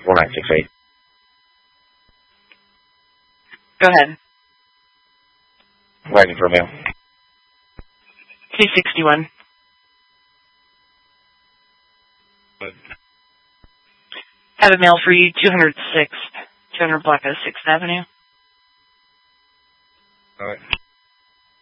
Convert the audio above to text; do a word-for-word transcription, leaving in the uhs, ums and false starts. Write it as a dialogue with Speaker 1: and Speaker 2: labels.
Speaker 1: four nine six eight.
Speaker 2: Go ahead.
Speaker 1: Wagon for a mail.
Speaker 2: two sixty-one. Have a mail for you, two oh six, two hundred block of sixth Avenue.
Speaker 1: All right.